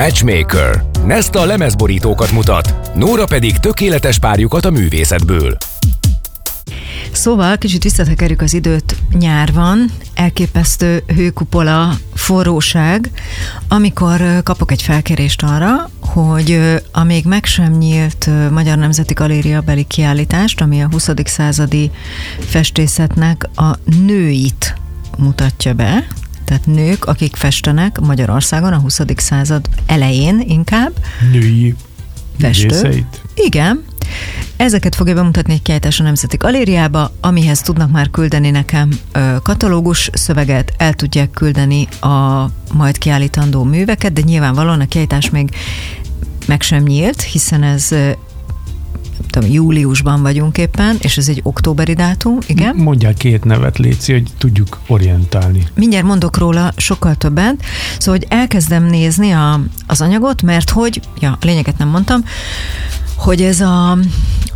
Matchmaker. Nesta lemezborítókat mutat, Nóra pedig tökéletes párjukat a művészetből. Szóval kicsit visszatekerjük az időt, nyár van, elképesztő hőkupola, forróság, amikor kapok egy felkérést arra, hogy a még meg sem nyílt Magyar Nemzeti Galéria beli kiállítást, ami a 20. századi festészetnek a nőit mutatja be, tehát nők, akik festenek Magyarországon a 20. század elején inkább. Női festők. művészeit. Igen. Ezeket fogja bemutatni egy kiállítás a Nemzeti Galériába, amihez tudnak már küldeni nekem katalógus szöveget, el tudják küldeni a majd kiállítandó műveket, de nyilvánvalóan a kiállítás még meg sem nyílt, hiszen ez júliusban vagyunk éppen, és ez egy októberi dátum, igen? Mondják 2 nevet, Léci, hogy tudjuk orientálni. Mindjárt mondok róla sokkal többet. Szóval, hogy elkezdem nézni az anyagot, mert hogy, a lényeget nem mondtam, hogy ez a